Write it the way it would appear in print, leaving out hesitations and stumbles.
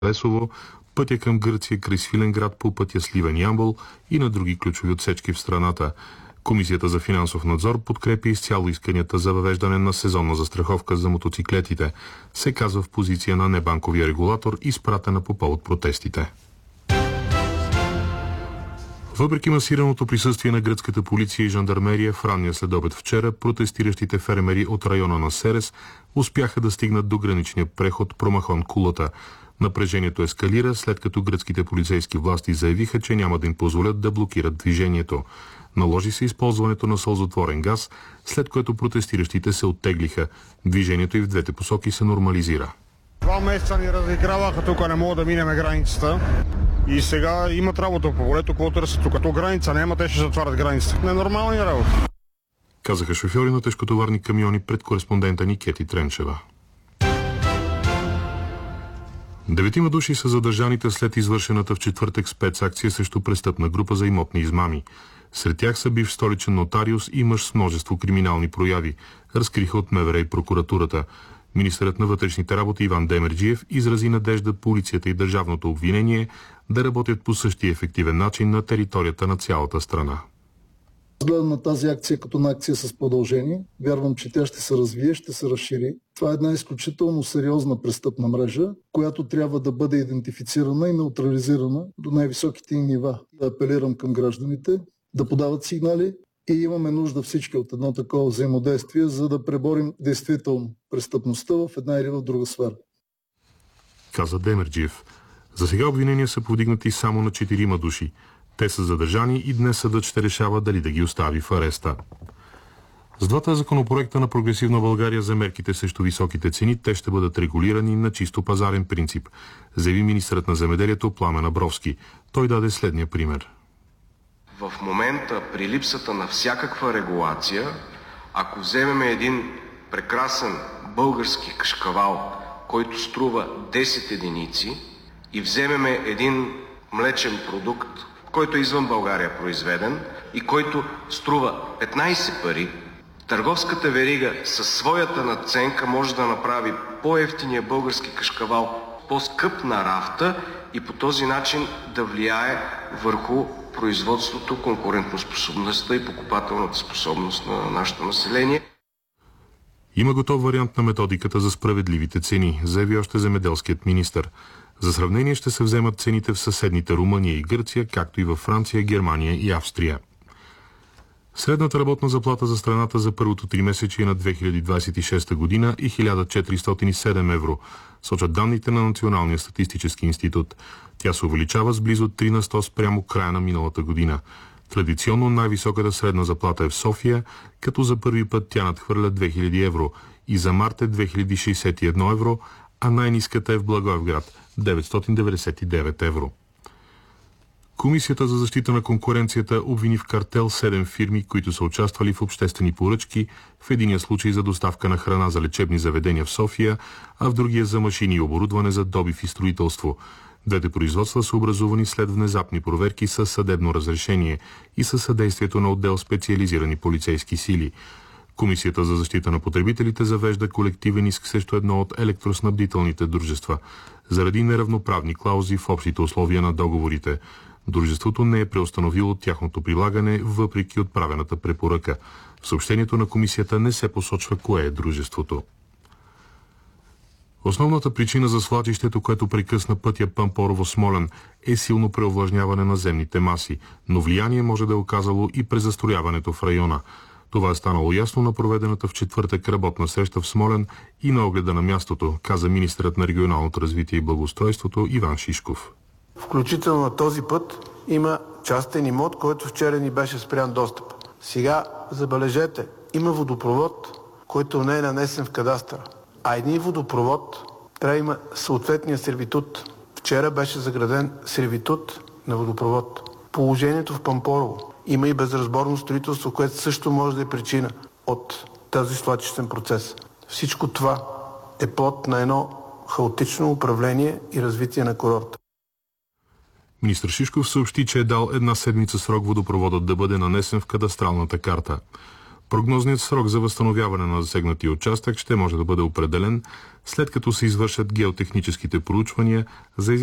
Лесово, пътя към Гърция край Свиленград по пътя Сливен-Ямбол и на други ключови отсечки в страната. Комисията за финансов надзор подкрепи изцяло исканията за въвеждане на сезонна застраховка за мотоциклетите, се казва в позиция на небанковия регулатор, изпратена по повод протестите. Въпреки масираното присъствие на гръцката полиция и жандармерия в ранния следобед вчера, протестиращите фермери от района на Серес успяха да стигнат до граничния преход Промахон-Кулата. Напрежението ескалира, след като гръцките полицейски власти заявиха, че няма да им позволят да блокират движението. Наложи се използването на сълзотворен газ, след което протестиращите се оттеглиха. Движението и в двете посоки се нормализира. 2 месеца ни разиграваха, тук не мога да минеме границата. И сега имат работа по полето, какво търсят тук. То граница няма, те ще затварят границата. Ненормални работи. Казаха шофьори на тежкотоварни камиони пред кореспондента ни Кети Тренчева. 9 души са задържаните след извършената в четвъртък спецакция срещу престъпна група за имотни измами. Сред тях са бивш столичен нотариус и мъж с множество криминални прояви, разкриха от МВР и прокуратурата. Министърът на вътрешните работи Иван Демерджиев изрази надежда полицията и държавното обвинение да работят по същия ефективен начин на територията на цялата страна. Гледам на тази акция като на акция с продължение. Вярвам, че тя ще се развие, ще се разшири. Това е една изключително сериозна престъпна мрежа, която трябва да бъде идентифицирана и неутрализирана до най-високите нива. Да апелирам към гражданите да подават сигнали и имаме нужда всички от едно такова взаимодействие, за да преборим действително престъпността в една или в друга сфера. Каза Демерджиев. За сега обвинения са повдигнати само на 4 души. Те са задържани и днес съдът ще решава дали да ги остави в ареста. С двата законопроекта на Прогресивна България за мерките срещу високите цени, те ще бъдат регулирани на чисто пазарен принцип, заяви министърът на земеделието Пламен Абровски. Той даде следния пример. В момента, при липсата на всякаква регулация, ако вземем един прекрасен български кашкавал, който струва 10 единици, и вземем един млечен продукт, който е извън България произведен и който струва 15 пари, търговската верига със своята надценка може да направи по-евтиния български кашкавал по-скъп на рафта и по този начин да влияе върху производството, конкурентоспособността и покупателната способност на нашето население. Има готов вариант на методиката за справедливите цени, заяви още земеделският министър. За сравнение ще се вземат цените в съседните Румъния и Гърция, както и във Франция, Германия и Австрия. Средната работна заплата за страната за първото 3-месечие на 2026 година е 1407 евро, сочат данните на Националния статистически институт. Тя се увеличава с близо 3 на 100 спрямо края на миналата година. Традиционно най-високата средна заплата е в София, като за първи път тя надхвърля 2000 евро и за март е 2061 евро, а най-ниската е в Благоевград – 999 евро. Комисията за защита на конкуренцията обвини в картел 7 фирми, които са участвали в обществени поръчки, в единия случай за доставка на храна за лечебни заведения в София, а в другия за машини и оборудване за добив и строителство. Двете производства са образувани след внезапни проверки със съдебно разрешение и със съдействието на отдел специализирани полицейски сили. Комисията за защита на потребителите завежда колективен иск срещу едно от електроснабдителните дружества заради неравноправни клаузи в общите условия на договорите. Дружеството не е преустановило тяхното прилагане, въпреки отправената препоръка. В съобщението на комисията не се посочва кое е дружеството. Основната причина за свлачището, което прекъсна пътя Пампорово-Смолян, е силно преовлажняване на земните маси, но влияние може да е оказало и презастрояването в района. Това е станало ясно на проведената в четвъртък работна среща в Смолян и на огледа на мястото, каза министърът на регионалното развитие и благоустройството Иван Шишков. Включително на този път има частен имот, който вчера ни беше спрян достъп. Сега, забележете, има водопровод, който не е нанесен в кадастъра. А един водопровод трябва да има съответния сервитут. Вчера беше заграден сервитут на водопровод. Положението в Пампорово. Има и безразборно строителство, което също може да е причина от този свлачищен процес. Всичко това е плод на едно хаотично управление и развитие на курорта. Министър Шишков съобщи, че е дал 1 седмица срок водопроводът да бъде нанесен в кадастралната карта. Прогнозният срок за възстановяване на засегнатия участък ще може да бъде определен след като се извършат геотехническите проучвания за